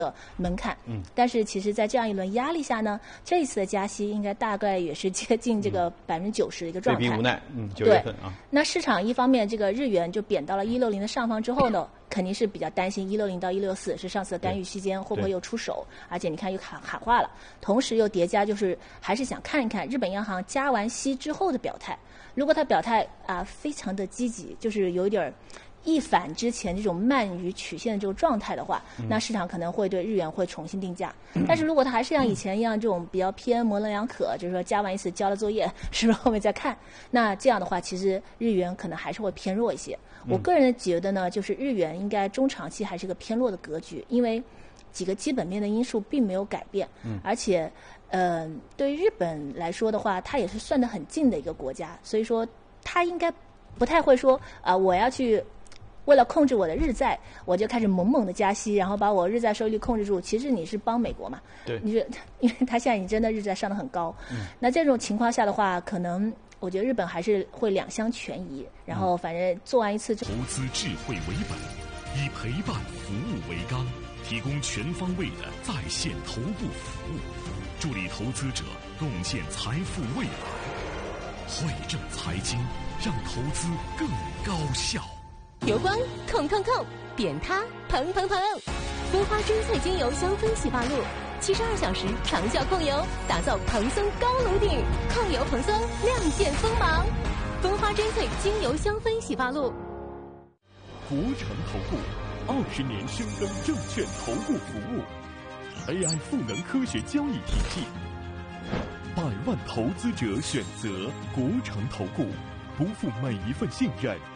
门槛。但是其实在这样一轮压力下呢，这一次的加息应该大概也是接近这个90%的一个状态。 被逼无奈，9月份啊。 那市场一方面这个日元就贬到了160的上方之后呢，肯定是比较担心160到164是上次的干预期间会不会又出手，而且你看又喊话了，同时又叠加就是还是想看一看日本央行加完息之后的表态。如果他表态非常的积极，就是有一点一反之前这种慢于曲线的这种状态的话，那市场可能会对日元会重新定价。但是如果它还是像以前一样这种比较偏模棱两可，就是说加完一次交了作业，是不是后面再看？那这样的话，其实日元可能还是会偏弱一些。我个人觉得呢，就是日元应该中长期还是个偏弱的格局，因为几个基本面的因素并没有改变，而且对于日本来说的话，它也是算得很近的一个国家，所以说它应该不太会说我要去为了控制我的日债，我就开始猛猛的加息，然后把我日债收益率控制住。其实你是帮美国嘛？ 对， 你是因为它现在已经真的日债上得很高。那这种情况下的话，可能我觉得日本还是会两相权宜，然后反正做完一次投资智慧为本，以陪伴服务为纲，提供全方位的在线头部服务，助力投资者共建财富未来。汇正财经，让投资更高效。 油光控，扁塌蓬，蜂花珍萃精油香氛洗发露，72小时长效控油，打造蓬松高颅顶，控油蓬松，亮剑锋芒。蜂花珍萃精油香氛洗发露。 国诚投顾20年深耕证券投顾服务 ，AI 赋能科学交易体系，100万投资者选择国诚投顾，不负每一份信任。